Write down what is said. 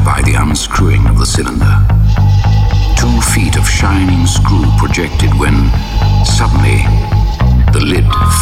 by the unscrewing of the cylinder. 2 feet of shining screw projected when, suddenly, the lid